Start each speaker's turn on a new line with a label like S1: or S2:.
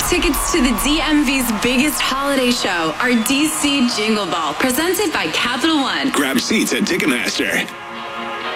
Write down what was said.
S1: tickets to the DMV's biggest holiday show, our DC Jingle Ball, presented by Capital One.
S2: Grab seats at Ticketmaster.